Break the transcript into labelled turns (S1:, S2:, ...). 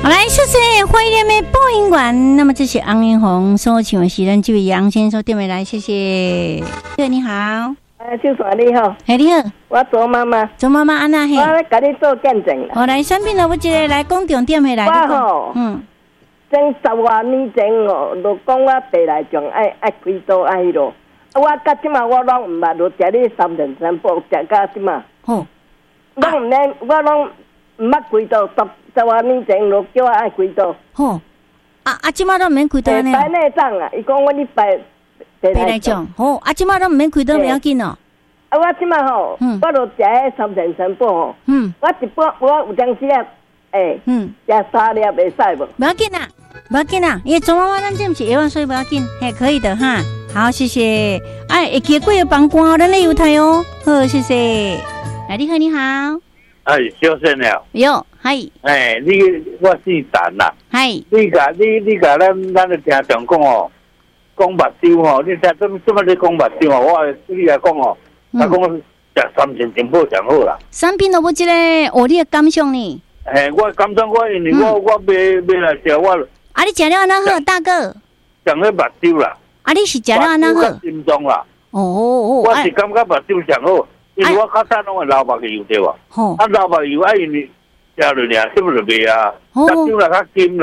S1: 好，来，谢谢花莲的播音员。那么这是昂云红所请的时人，这位杨先生电话来，谢谢。对，你好。
S2: 秀爽你好，
S1: 嘿，你好，
S2: 我做妈妈，
S1: 做妈妈安那嘿，
S2: 我甲你做见证啦。
S1: 好，来，产品呢，我一个来讲重点回来。
S2: 我吼，前10多年前哦，就讲我白内障爱开刀爱迄落，我到即马我拢毋捌，就食你3顿3补，食到即马。
S1: 好，
S2: 拢毋免，我拢毋捌开刀，10多年前就叫我爱开刀。
S1: 好，即马都毋免开刀呢。
S2: 白内障啊，伊讲我你白
S1: 内障，好，即马都毋免开刀，不要紧哦。
S2: 我即马吼，我就食迄3顿3补吼。我一般我有当时啊，食3粒会使无？
S1: 不要紧啦，不要紧啦，因为做妈妈咱这不是药，所以不要紧，嘿，可以的哈。好，谢谢。会记过有帮关，咱咧有台哦。好，谢谢。来，你好，你好。
S3: 小声了。
S1: 有，嗨。
S3: 我姓陈啦。
S1: 嗨。
S3: 你甲咱的听众讲哦，讲目睭哦，你睇怎么你讲目睭哦？你来讲哦，我讲食3顿3补上好啦。
S1: 产品都无一个，你的感想呢？
S3: 我感想因为我买来食我。
S1: 你食了安那好，大哥？
S3: 上个目睭啦。
S1: 你是食了安那好？
S3: 心脏啦。
S1: 我
S3: 是感觉目睭上好，因为我较早拢会流目油对吧？流目油因为食了尔，是不是袂啊？目睭啦较金啦。